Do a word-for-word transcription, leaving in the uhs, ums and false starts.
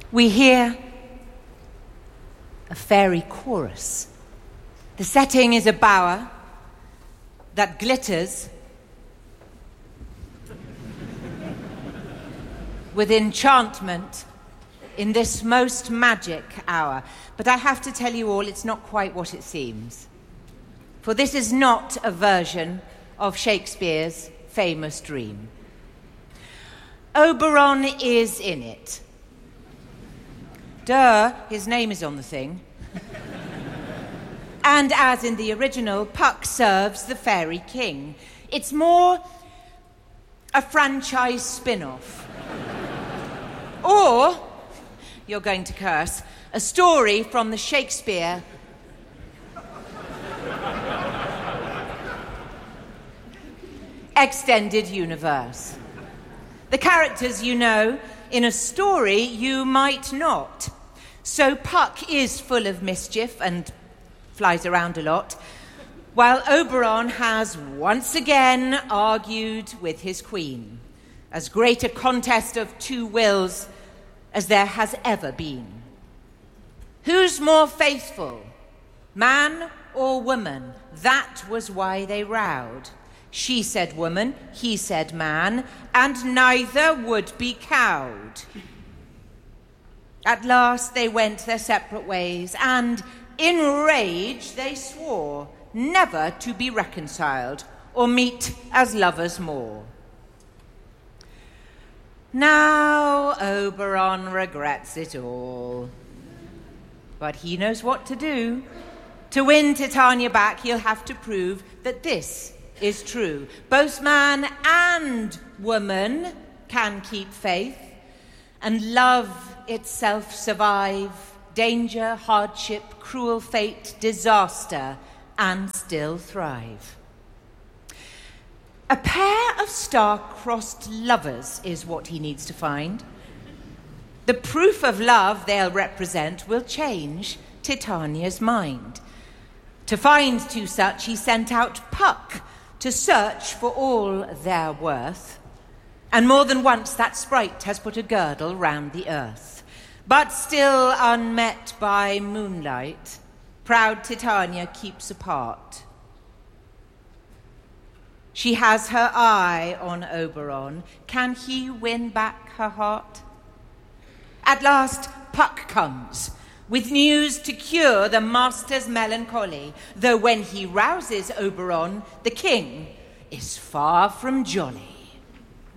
We hear a fairy chorus. The setting is a bower that glitters with enchantment in this most magic hour. But I have to tell you all, it's not quite what it seems. For this is not a version of Shakespeare's famous dream. Oberon is in it. Duh, his name is on the thing. And as in the original, Puck serves the Fairy King. It's more a franchise spin-off. Or, you're going to curse, a story from the Shakespeare extended universe. The characters you know, in a story you might not. So Puck is full of mischief and flies around a lot, while Oberon has once again argued with his queen. As great a contest of two wills as there has ever been. Who's more faithful, man or woman? That was why they rowed. She said woman, he said man, and neither would be cowed. At last they went their separate ways, and in rage they swore never to be reconciled or meet as lovers more. Now Oberon regrets it all. But he knows what to do. To win Titania back, he'll have to prove that this is true. Both man and woman can keep faith, and love itself survive danger, hardship, cruel fate, disaster, and still thrive. A pair of star-crossed lovers is what he needs to find. The proof of love they'll represent will change Titania's mind. To find two such, he sent out Puck to search for all their worth. And more than once that sprite has put a girdle round the earth. But still unmet by moonlight, proud Titania keeps apart. She has her eye on Oberon. Can he win back her heart? At last, Puck comes, with news to cure the master's melancholy, though when he rouses Oberon, the king is far from jolly.